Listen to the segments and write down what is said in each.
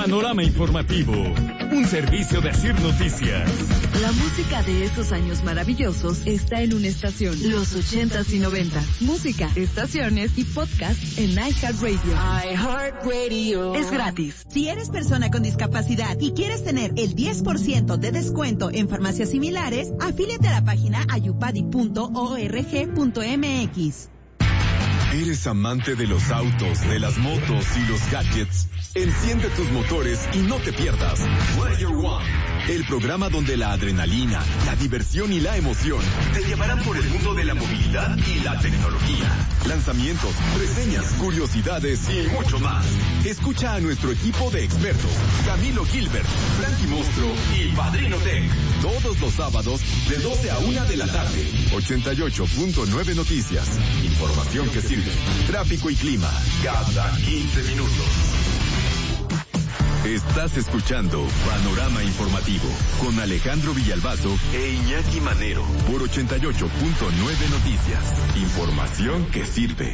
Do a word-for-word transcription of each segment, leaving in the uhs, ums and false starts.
Panorama Informativo, un servicio de Asir Noticias. La música de esos años maravillosos está en una estación, los ochentas y noventas. Música, estaciones y podcast en iHeartRadio. iHeartRadio. Es gratis. Si eres persona con discapacidad y quieres tener el diez por ciento de descuento en farmacias similares, afíliate a la página ayupadi punto org punto mx. ¿Eres amante de los autos, de las motos y los gadgets? Enciende tus motores y no te pierdas Player One, el programa donde la adrenalina, la diversión y la emoción te llevarán por el mundo de la movilidad y la tecnología. Lanzamientos, reseñas, curiosidades y mucho más. Escucha a nuestro equipo de expertos, Camilo Gilbert, Frankie Monstruo y Padrino Tech, todos los sábados de doce a una de la tarde. ochenta y ocho punto nueve Noticias. Información que sirve. Tráfico y clima cada quince minutos. Estás escuchando Panorama Informativo con Alejandro Villalbazo e Iñaki Manero por ochenta y ocho punto nueve Noticias. Información que sirve.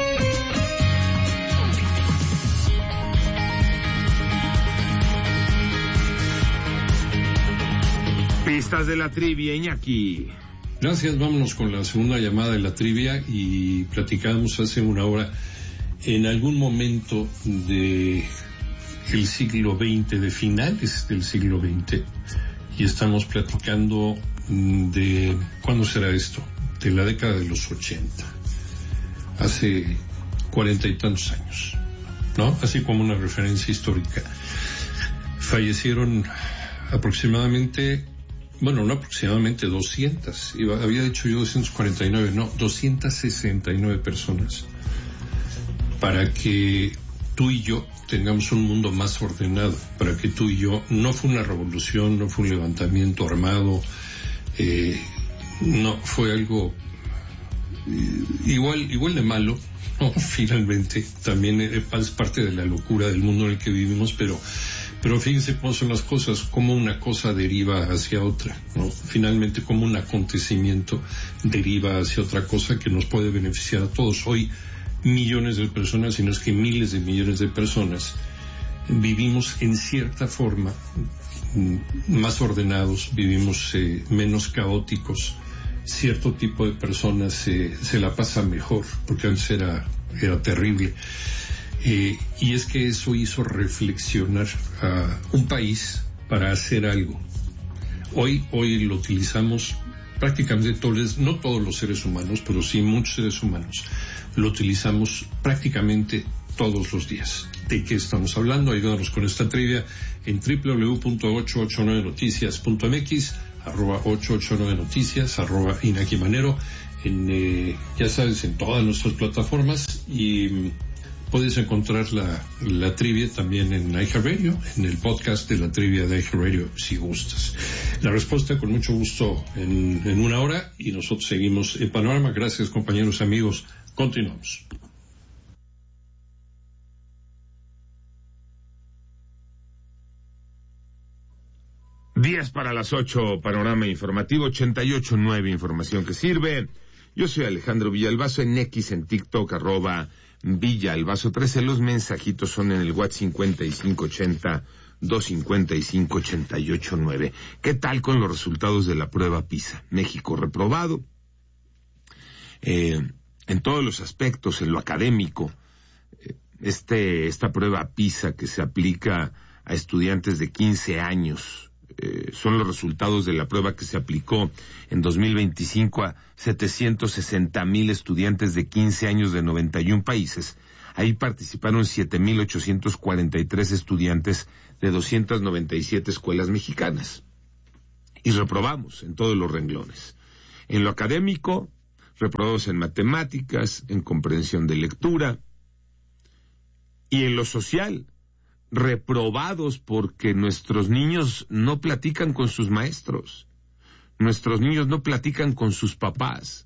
Pistas de la trivia, Iñaki. Gracias, vámonos con la segunda llamada de la trivia y platicamos hace una hora en algún momento de el siglo veinte, de finales del siglo veinte, y estamos platicando de, ¿cuándo será esto? De la década de los ochenta, hace cuarenta y tantos años, ¿no? Así como una referencia histórica. Fallecieron aproximadamente, bueno, no aproximadamente doscientas, iba, había dicho yo doscientas cuarenta y nueve, no, doscientas sesenta y nueve personas, para que tú y yo tengamos un mundo más ordenado, para que tú y yo, no fue una revolución, no fue un levantamiento armado, eh, no, fue algo eh, igual, igual de malo, no, finalmente, también es parte de la locura del mundo en el que vivimos, pero Pero fíjense cómo son las cosas, cómo una cosa deriva hacia otra, ¿no? Finalmente, cómo un acontecimiento deriva hacia otra cosa que nos puede beneficiar a todos. Hoy, millones de personas, si no es que miles de millones de personas, vivimos en cierta forma más ordenados, vivimos eh, menos caóticos. Cierto tipo de personas eh, se la pasa mejor, porque antes era, era terrible. Eh, y es que eso hizo reflexionar a un país para hacer algo. Hoy, hoy lo utilizamos prácticamente todos, no todos los seres humanos, pero sí muchos seres humanos, lo utilizamos prácticamente todos los días. ¿De qué estamos hablando? Ayúdanos con esta trivia en doble u doble u doble u punto ochocientos ochenta y nueve noticias punto m x, arroba ochocientos ochenta y nueve noticias, arroba Iñaki Manero, en, eh, ya sabes, en todas nuestras plataformas, y puedes encontrar la, la trivia también en iHeartRadio, en el podcast de la trivia de iHeartRadio, si gustas. La respuesta con mucho gusto en, en una hora, y nosotros seguimos en Panorama. Gracias, compañeros, amigos. Continuamos. Días para las ocho, Panorama Informativo, ochenta y ocho punto nueve, información que sirve. Yo soy Alejandro Villalbazo, en X, en TikTok, arroba Villalbazo trece. Los mensajitos son en el WhatsApp cincuenta y cinco ochenta, doscientos cincuenta y cinco, ochenta y ocho nueve. ¿Qué tal con los resultados de la prueba PISA? México reprobado eh, en todos los aspectos, en lo académico. Este, esta prueba PISA que se aplica a estudiantes de quince años, Eh, son los resultados de la prueba que se aplicó en dos mil veinticinco a setecientos sesenta mil estudiantes de quince años de noventa y uno países. Ahí participaron siete mil ochocientos cuarenta y tres estudiantes de doscientas noventa y siete escuelas mexicanas. Y reprobamos en todos los renglones. En lo académico, reprobamos en matemáticas, en comprensión de lectura, y en lo social, reprobados porque nuestros niños no platican con sus maestros, nuestros niños no platican con sus papás,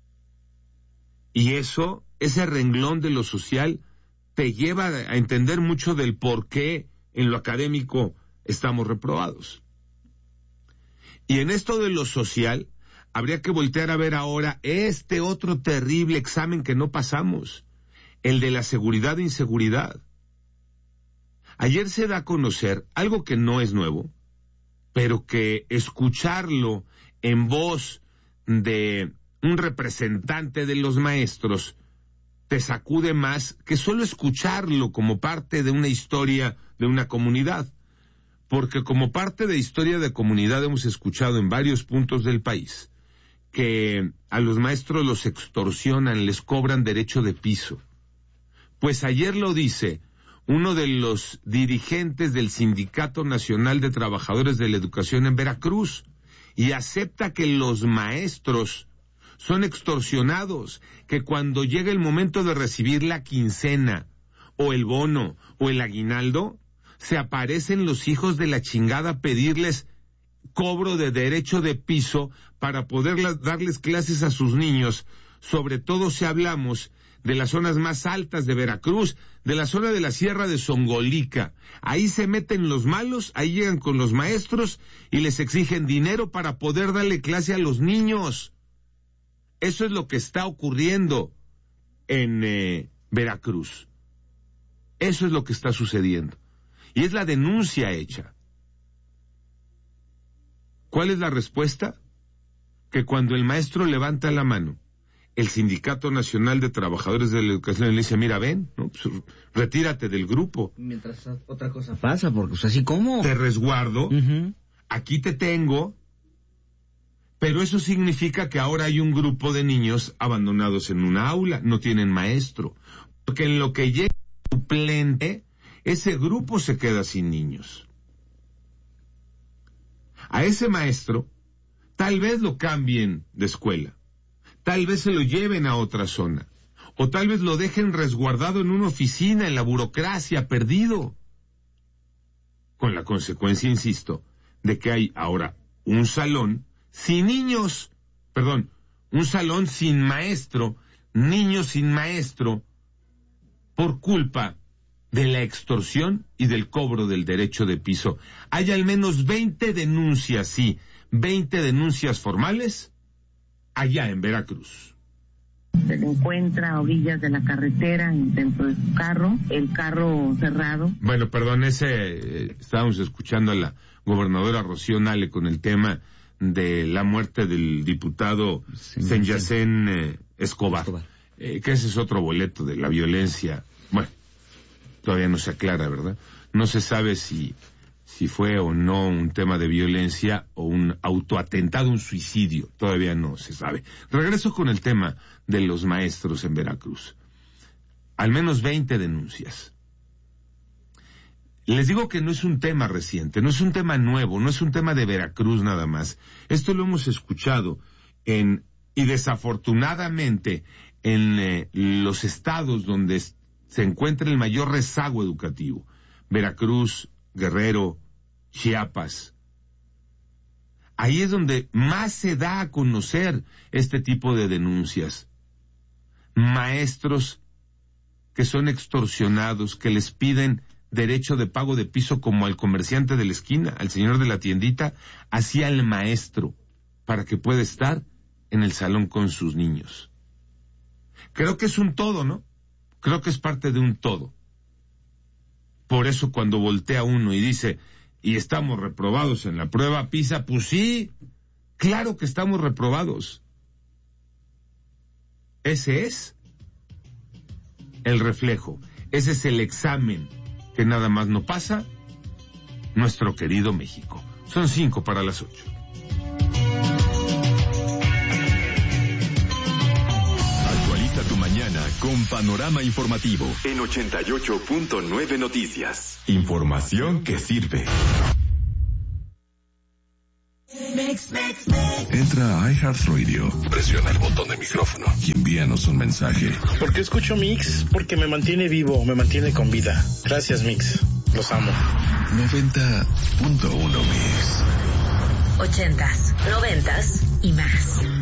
y eso, ese renglón de lo social te lleva a entender mucho del por qué en lo académico estamos reprobados. Y en esto de lo social habría que voltear a ver ahora este otro terrible examen que no pasamos, el de la seguridad e inseguridad. Ayer se da a conocer algo que no es nuevo, pero que escucharlo en voz de un representante de los maestros te sacude más que solo escucharlo como parte de una historia de una comunidad. Porque como parte de historia de comunidad hemos escuchado en varios puntos del país que a los maestros los extorsionan, les cobran derecho de piso. Pues ayer lo dice uno de los dirigentes del Sindicato Nacional de Trabajadores de la Educación en Veracruz, y acepta que los maestros son extorsionados, que cuando llega el momento de recibir la quincena, o el bono, o el aguinaldo, se aparecen los hijos de la chingada a pedirles cobro de derecho de piso para poder darles clases a sus niños, sobre todo si hablamos de las zonas más altas de Veracruz, de la zona de la Sierra de Songolica. Ahí se meten los malos, ahí llegan con los maestros y les exigen dinero para poder darle clase a los niños. Eso es lo que está ocurriendo en eh, Veracruz. Eso es lo que está sucediendo. Y es la denuncia hecha. ¿Cuál es la respuesta? Que cuando el maestro levanta la mano, el Sindicato Nacional de Trabajadores de la Educación le dice, mira, ven, ¿no? Pues, retírate del grupo. Mientras otra cosa pasa, porque pues así como... Te resguardo, uh-huh. Aquí te tengo, pero eso significa que ahora hay un grupo de niños abandonados en una aula, no tienen maestro, porque en lo que llega el suplente, ese grupo se queda sin niños. A ese maestro, tal vez lo cambien de escuela, tal vez se lo lleven a otra zona, o tal vez lo dejen resguardado en una oficina, en la burocracia, perdido. Con la consecuencia, insisto, de que hay ahora un salón sin niños, perdón, un salón sin maestro, niños sin maestro, por culpa de la extorsión y del cobro del derecho de piso. Hay al menos veinte denuncias, sí, veinte denuncias formales allá en Veracruz. Se le encuentra a orillas de la carretera dentro de su carro, el carro cerrado. Bueno, perdón, ese eh, estábamos escuchando a la gobernadora Rocío Nale con el tema de la muerte del diputado Senyacén eh, Escobar, Escobar. Eh, que ese es otro boleto de la violencia. Bueno, todavía no se aclara, ¿verdad? No se sabe si si fue o no un tema de violencia o un autoatentado, un suicidio, todavía no se sabe. Regreso con el tema de los maestros en Veracruz. Al menos veinte denuncias. Les digo que no es un tema reciente, no es un tema nuevo, no es un tema de Veracruz nada más. Esto lo hemos escuchado en, y desafortunadamente, en eh, los estados donde se encuentra el mayor rezago educativo. Veracruz, Guerrero, Chiapas. Ahí es donde más se da a conocer este tipo de denuncias. Maestros que son extorsionados, que les piden derecho de pago de piso como al comerciante de la esquina, al señor de la tiendita, así al maestro, para que pueda estar en el salón con sus niños. Creo que es un todo, ¿no? Creo que es parte de un todo. Por eso cuando voltea uno y dice, y estamos reprobados en la prueba PISA, pues sí, claro que estamos reprobados. Ese es el reflejo, ese es el examen que nada más no pasa nuestro querido México. Son cinco para las ocho. Tu mañana con Panorama Informativo en ochenta y ocho punto nueve Noticias. Información que sirve. Entra a iHeartRadio, presiona el botón de micrófono y envíanos un mensaje. ¿Por qué escucho Mix? Porque me mantiene vivo, me mantiene con vida. Gracias, Mix. Los amo. noventa punto uno Mix. Ochentas, noventas y más.